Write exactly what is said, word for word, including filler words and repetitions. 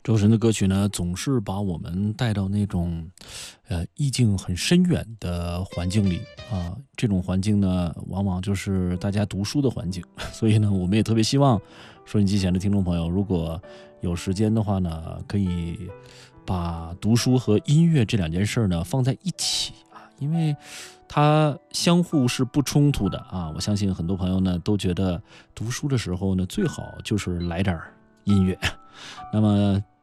周深的歌曲呢，总是把我们带到那种，呃，意境很深远的环境里啊。这种环境呢，往往就是大家读书的环境。所以呢，我们也特别希望收音机前的听众朋友，如果有时间的话呢，可以把读书和音乐这两件事呢放在一起啊，因为它相互是不冲突的啊。我相信很多朋友呢都觉得读书的时候呢，最好就是来点音乐。那么